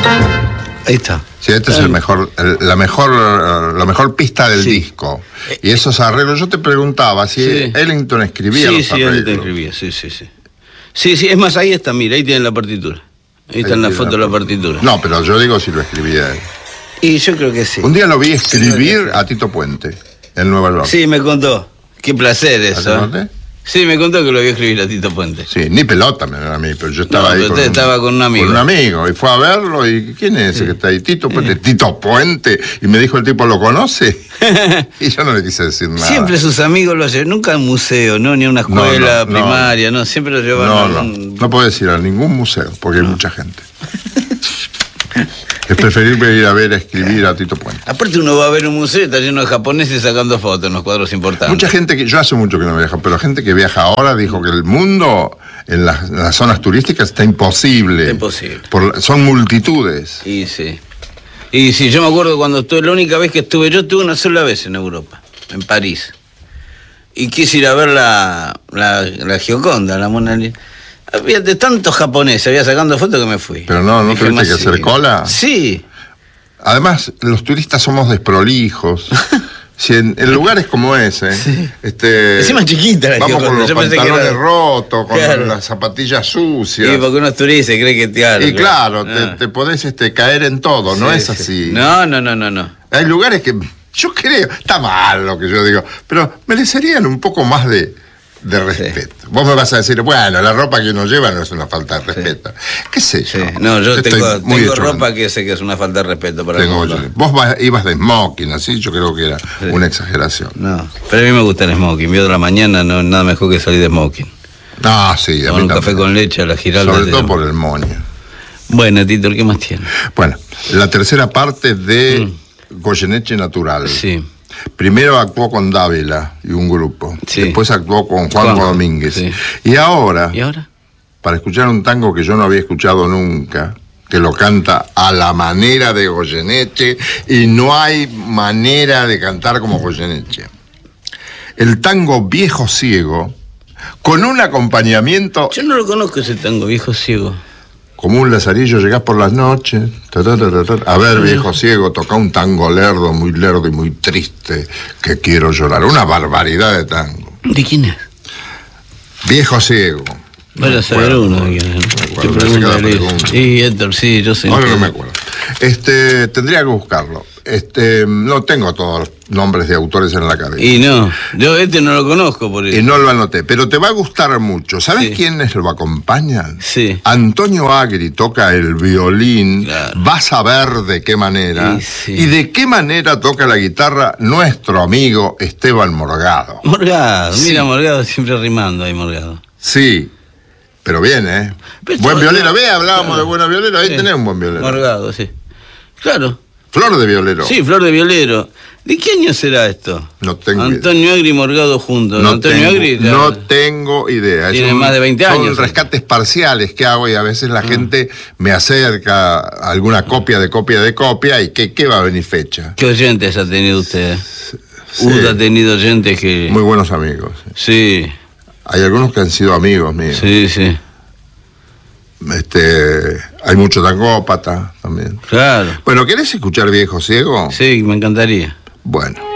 Ahí está. Sí, este es la mejor pista del disco. Y esos arreglos, yo te preguntaba si Ellington escribía los arreglos. Sí, Ellington escribía, sí. Sí, es más, ahí está, mira, ahí tienen la partitura. Ahí está en la foto la partitura. No, pero yo digo si lo escribía él. Y yo creo que sí. Un día lo vi escribir a Tito Puente, en Nueva York. Sí, me contó. Qué placer eso. ¿Te conté? Sí, me contó que lo vio escribir a Tito Puente. Sí, ni pelota me era a mí, pero yo estaba ahí. Pero usted estaba con un amigo. Con un amigo, y fue a verlo, y ¿quién es ese que está ahí? Tito Puente. Tito Puente. Y me dijo el tipo, ¿lo conoce? Y yo no le quise decir nada. Siempre sus amigos lo llevan, nunca a un museo, ¿no? Ni a una escuela primaria, no, siempre lo llevan No puedes ir a ningún museo, porque hay mucha gente. Es preferible ir a ver a escribir a Tito Puente. Aparte uno va a ver un museo y está lleno de japoneses sacando fotos en los cuadros importantes. Mucha gente yo hace mucho que no viajo, pero gente que viaja ahora dijo que el mundo en las zonas turísticas está imposible. Está imposible. Son multitudes. Y sí, yo me acuerdo cuando la única vez que estuve una sola vez en Europa, en París. Y quise ir a ver la Gioconda, la Mona Lisa. Había de tantos japoneses, había sacando fotos que me fui. Pero no tuviste que hacer cola. Sí. Además, los turistas somos desprolijos. Si en lugares como ese, encima chiquita la vamos con los pantalones rotos, con claro, las zapatillas sucias. Sí, porque uno es turista y cree que y claro, te podés caer en todo, no es así. No. Hay lugares que yo creo, está mal lo que yo digo, pero merecerían un poco más de respeto. Vos me vas a decir, bueno, la ropa que uno lleva no es una falta de respeto. ¿Qué sé yo? No, yo tengo ropa que sé que es una falta de respeto para el mundo. Vos ibas de smoking, así, yo creo que era una exageración. No, pero a mí me gusta el smoking. Vio de la mañana, no nada mejor que salir de smoking. Ah, sí, a mí un café con leche a la Giralda. Sobre todo por el moño. Bueno, Tito, ¿qué más tiene? Bueno, la tercera parte de Goyeneche Natural. Sí. Primero actuó con Dávila y un grupo. Sí. Después actuó con Juanjo Domínguez. Sí. ¿Y ahora? Para escuchar un tango que yo no había escuchado nunca, que lo canta a la manera de Goyeneche, y no hay manera de cantar como Goyeneche. El tango Viejo Ciego, con un acompañamiento... Yo no lo conozco ese tango, Viejo Ciego. Como un lazarillo, llegás por las noches. A ver, viejo ciego, toca un tango lerdo y muy triste, que quiero llorar. Una barbaridad de tango. ¿De quién es? Viejo ciego. Vaya a saber uno. Sí, Héctor, sí, yo sé. Ahora no me acuerdo. Tendría que buscarlo. No tengo todos los nombres de autores en la cabeza. Y no, yo no lo conozco por eso. Y no lo anoté, pero te va a gustar mucho. ¿Sabes quiénes lo acompañan? Sí. Antonio Agri toca el violín, claro. Vas a ver de qué manera. Sí. Y de qué manera toca la guitarra nuestro amigo Esteban Morgado. Mira, Morgado siempre rimando ahí, Morgado. Sí. Pero bien, ¿eh? Pero buen violero. Hablábamos de buenos violeros. Ahí tenés un buen violero. Morgado, sí. Claro. Flor de violero. Sí, Flor de violero. ¿De qué año será esto? No tengo Antonio Agri y Morgado juntos. No tengo idea. Tiene más de 20 años. Son rescates parciales que hago y a veces la gente me acerca alguna copia y ¿qué va a venir fecha? ¿Qué oyentes ha tenido usted? Sí. Ha tenido oyentes que... Muy buenos amigos. Sí. Hay algunos que han sido amigos míos. Sí. Hay mucho tangópata también. Claro. Bueno, ¿querés escuchar Viejo Ciego? Sí, me encantaría. Bueno.